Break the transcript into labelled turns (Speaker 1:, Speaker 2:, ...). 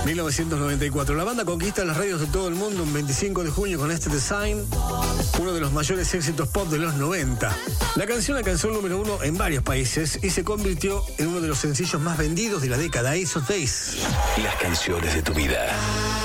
Speaker 1: 1994. La banda conquista las radios de todo el mundo un 25 de junio con este Design, uno de los mayores éxitos pop de los 90. La canción alcanzó el número 1 en varios países y se convirtió en uno de los sencillos más vendidos de la década, Ace of Base.
Speaker 2: Las canciones de tu vida.